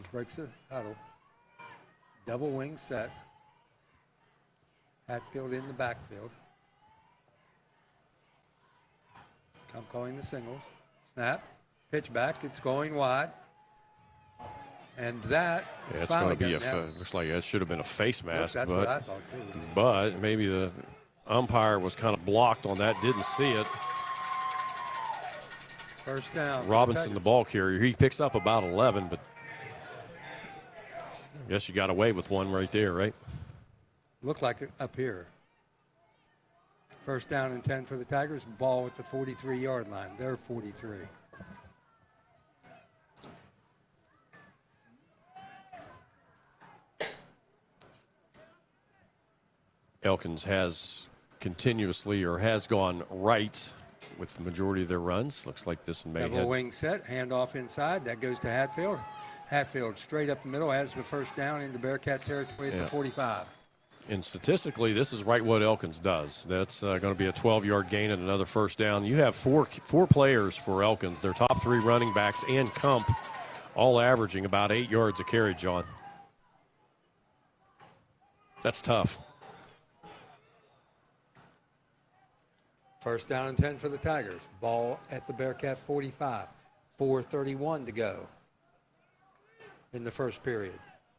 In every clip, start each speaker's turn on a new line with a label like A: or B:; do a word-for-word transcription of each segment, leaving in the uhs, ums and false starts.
A: Elkins breaks the huddle. Double wing set. Hatfield in the backfield. I'm calling the singles. Snap. Pitch back. It's going wide. And that
B: yeah, it's going to be a fa- looks like it should have been a face mask.
A: That's
B: but,
A: what I thought too.
B: But maybe the umpire was kind of blocked on that, didn't see it.
A: First down.
B: Robinson, the ball carrier, he picks up about eleven, but I guess you got away with one right there, right?
A: Looked like it up here. First down and ten for the Tigers. Ball at the forty-three-yard line. They're forty-three.
B: Elkins has continuously or has gone right with the majority of their runs. Looks like this may
A: Double
B: head.
A: wing set, handoff inside. That goes to Hatfield. Hatfield straight up the middle has the first down into Bearcat territory at
B: Yeah.
A: the forty-five.
B: And statistically, this is right what Elkins does. That's uh, going to be a twelve-yard gain and another first down. You have four four players for Elkins. Their top three running backs and Kump all averaging about eight yards a carry, John. That's tough.
A: First down and ten for the Tigers. Ball at the Bearcat forty-five. four thirty-one to go in the first period.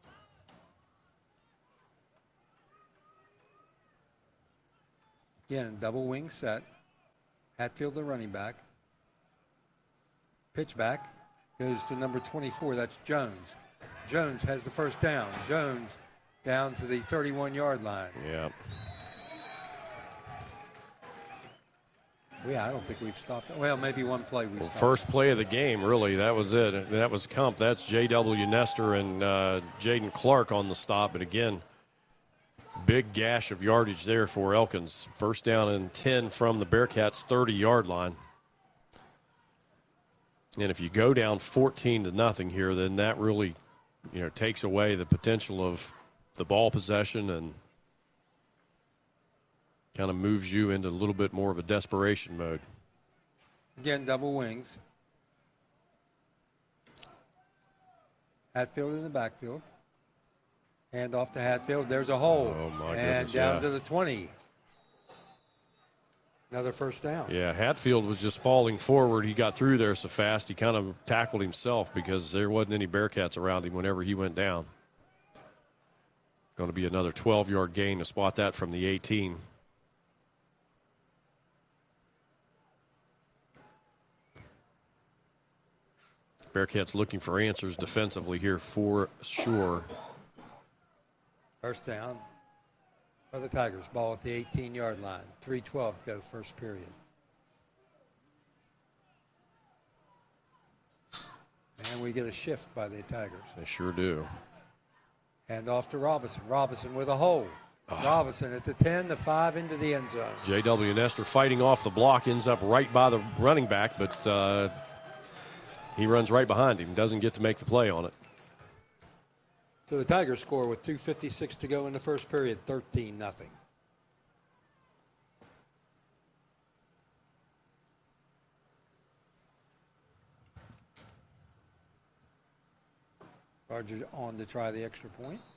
A: Again, double wing set. Hatfield, the running back. Pitch back goes to number twenty-four. That's Jones. Jones has the first down. Jones down to the thirty-one-yard line.
B: Yeah.
A: Yeah, I don't think we've stopped. Well, maybe one play we
B: Well,
A: stopped.
B: first play of the game, really. That was it. That was Kump. That's J W. Nestor and uh, Jaden Clark on the stop. But again, big gash of yardage there for Elkins. First down and ten from the Bearcats' thirty-yard line. And if you go down fourteen to nothing here, then that really, you know, takes away the potential of the ball possession and kind of moves you into a little bit more of a desperation mode.
A: Again, double wings. Hatfield in the backfield. Hand off to Hatfield. There's a hole.
B: Oh, my
A: and
B: goodness,
A: down
B: yeah.
A: to the twenty. Another first down.
B: Yeah, Hatfield was just falling forward. He got through there so fast, he kind of tackled himself because there wasn't any Bearcats around him whenever he went down. Going to be another twelve-yard gain to spot that from the eighteen. Bearcats looking for answers defensively here for sure.
A: First down for the Tigers. Ball at the eighteen-yard line. three twelve to go first period. And we get a shift by the Tigers.
B: They sure do.
A: Hand off to Robinson. Robinson with a hole. Oh. Robinson at the ten, the five into the end zone.
B: J W. Nestor fighting off the block, ends up right by the running back, but uh, he runs right behind him, doesn't get to make the play on it.
A: So the Tigers score with two fifty-six to go in the first period, thirteen nothing. Chargers on to try the extra point.